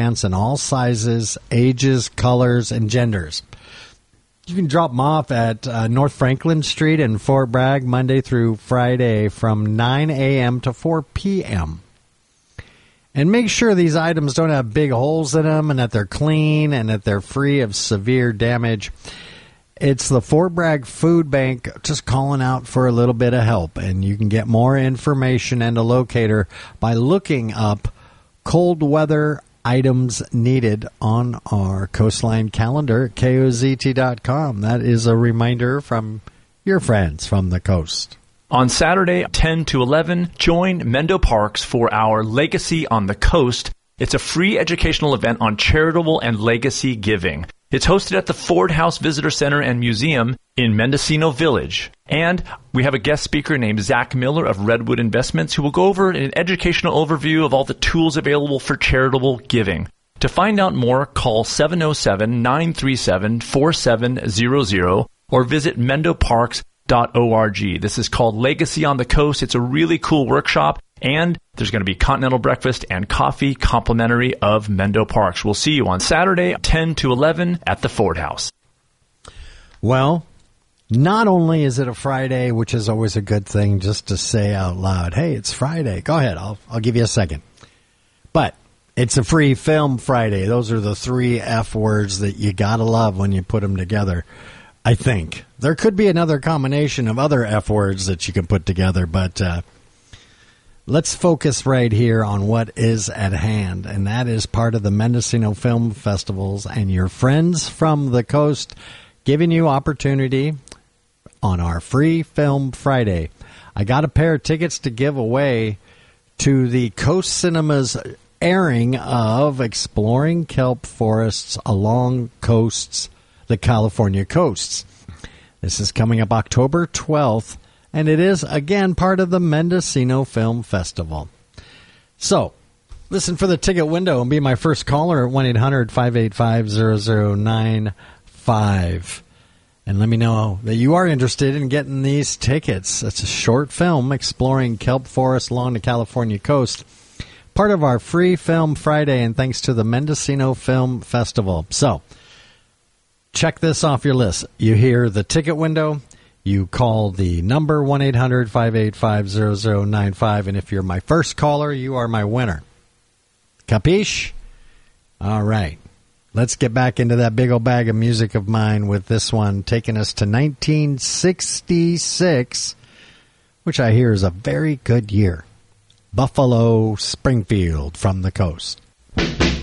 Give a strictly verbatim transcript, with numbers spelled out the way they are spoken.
pants in all sizes, ages, colors, and genders. You can drop them off at uh, North Franklin Street in Fort Bragg Monday through Friday from nine a.m. to four p.m. And make sure these items don't have big holes in them and that they're clean and that they're free of severe damage. It's the Fort Bragg Food Bank just calling out for a little bit of help. And you can get more information and a locator by looking up cold weather items needed on our coastline calendar at K O Z T dot com. That is a reminder from your friends from the coast. On Saturday, ten to eleven, join Mendo Parks for our Legacy on the Coast. It's a free educational event on charitable and legacy giving. It's hosted at the Ford House Visitor Center and Museum in Mendocino Village. And we have a guest speaker named Zach Miller of Redwood Investments who will go over an educational overview of all the tools available for charitable giving. To find out more, call seven oh seven, nine three seven, four seven zero zero or visit mendo parks dot org. This is called Legacy on the Coast. It's a really cool workshop, and there's going to be continental breakfast and coffee complimentary of Mendo Parks. We'll see you on Saturday, ten to eleven at the Ford House. Well, not only is it a Friday, which is always a good thing just to say out loud, hey, it's Friday. Go ahead. I'll, I'll give you a second. But it's a free film Friday. Those are the three F words that you got to love when you put them together, I think. There could be another combination of other F words that you can put together, but uh, let's focus right here on what is at hand, and that is part of the Mendocino Film Festivals and your friends from the coast giving you opportunity on our free film Friday. I got a pair of tickets to give away to the Coast Cinema's airing of Exploring Kelp Forests Along Coasts, the California Coasts. This is coming up October twelfth, and it is, again, part of the Mendocino Film Festival. So, listen for the ticket window and be my first caller at one eight hundred, five eight five, zero zero nine five. And let me know that you are interested in getting these tickets. It's a short film exploring kelp forests along the California coast. Part of our free film Friday, and thanks to the Mendocino Film Festival. So, check this off your list. You hear the ticket window, you call the number one eight hundred, five eight five, zero zero nine five, and if you're my first caller, you are my winner. Capiche? All right. Let's get back into that big old bag of music of mine with this one taking us to nineteen sixty-six, which I hear is a very good year. Buffalo Springfield from the coast.